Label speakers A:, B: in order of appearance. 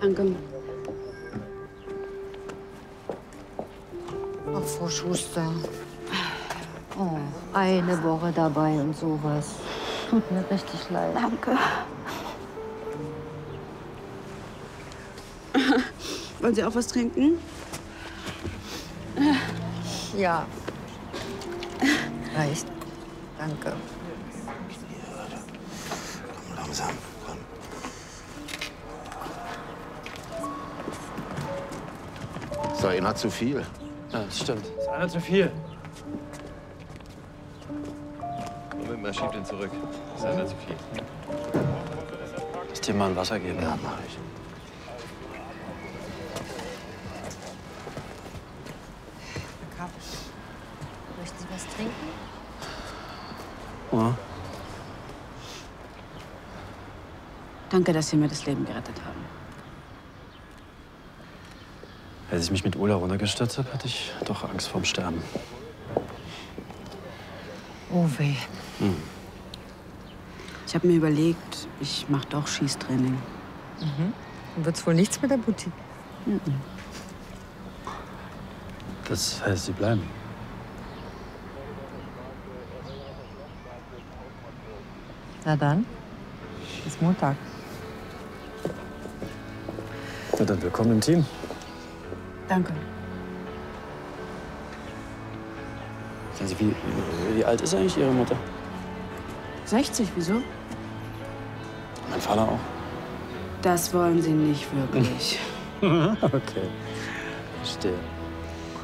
A: Danke.
B: Ach, Frau Schuster. Oh, eine Woche dabei und sowas. Tut mir richtig leid.
A: Danke. Wollen Sie auch was trinken?
B: Ja. Reicht. Danke.
C: Komm langsam, komm. Das ist einer zu viel.
D: Ja, das stimmt.
E: Das ist einer zu viel.
F: Moment mal, schieb den zurück. Das ist einer zu viel.
D: Lass dir mal ein Wasser geben.
C: Ja, mach ich.
B: Möchten Sie was trinken?
D: Ja.
A: Danke, dass Sie mir das Leben gerettet haben.
D: Als ich mich mit Ulla runtergestürzt habe, hatte ich doch Angst vorm Sterben.
B: Oh weh.
A: Ich habe mir überlegt, ich mache doch Schießtraining.
B: Dann wird's wohl nichts mit der Boutique.
D: Das heißt, Sie bleiben.
B: Na dann, bis Montag.
D: Na dann willkommen im Team.
A: Danke.
D: Sagen Sie, wie alt ist eigentlich Ihre Mutter?
A: 60, wieso?
D: Mein Vater auch.
A: Das wollen Sie nicht wirklich.
D: Okay, verstehe.